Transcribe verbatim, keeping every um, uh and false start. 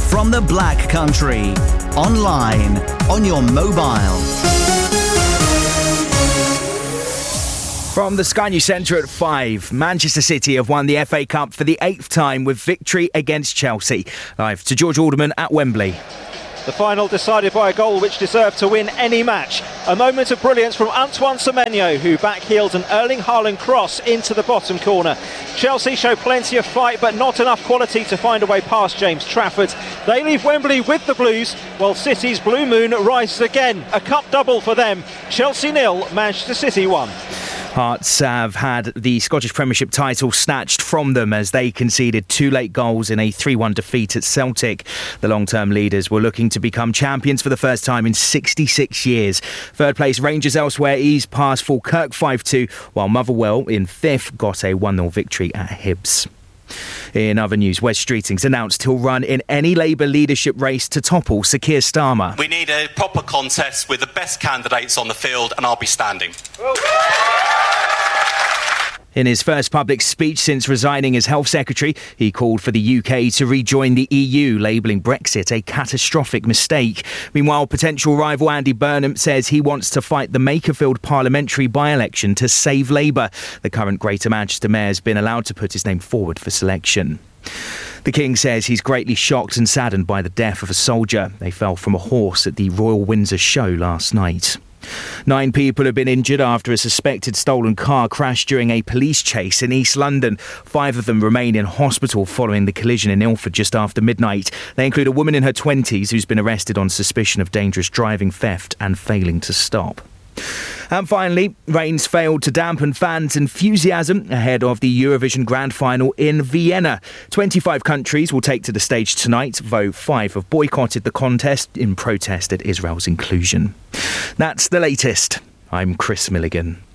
from the Black Country. Online, on your mobile. From the Sky News Centre at five, Manchester City have won the F A Cup for the eighth time with victory against Chelsea. Live to George Alderman at Wembley. The final decided by a goal which deserved to win any match. A moment of brilliance from Antoine Semenyo, who backheeled an Erling Haaland cross into the bottom corner. Chelsea show plenty of fight, but not enough quality to find a way past James Trafford. They leave Wembley with the Blues, while City's Blue Moon rises again. A cup double for them. Chelsea nil, Manchester City one. Hearts have had the Scottish Premiership title snatched from them as they conceded two late goals in a three one defeat at Celtic. The long-term leaders were looking to become champions for the first time in sixty-six years. Third place Rangers elsewhere eased past Falkirk five two, while Motherwell in fifth got a one nil victory at Hibs. In other news, Wes Streeting's announced he'll run in any Labour leadership race to topple Sir Keir Starmer. We need a proper contest with the best candidates on the field, and I'll be standing. In his first public speech since resigning as Health Secretary, he called for the U K to rejoin the E U, labelling Brexit a catastrophic mistake. Meanwhile, potential rival Andy Burnham says he wants to fight the Makerfield parliamentary by-election to save Labour. The current Greater Manchester Mayor has been allowed to put his name forward for selection. The King says he's greatly shocked and saddened by the death of a soldier. They fell from a horse at the Royal Windsor show last night. Nine people have been injured after a suspected stolen car crashed during a police chase in East London. Five of them remain in hospital following the collision in Ilford just after midnight. They include a woman in her twenties who's been arrested on suspicion of dangerous driving, theft and failing to stop. And finally, rains failed to dampen fans' enthusiasm ahead of the Eurovision Grand Final in Vienna. twenty-five countries will take to the stage tonight, though five have boycotted the contest in protest at Israel's inclusion. That's the latest. I'm Chris Milligan.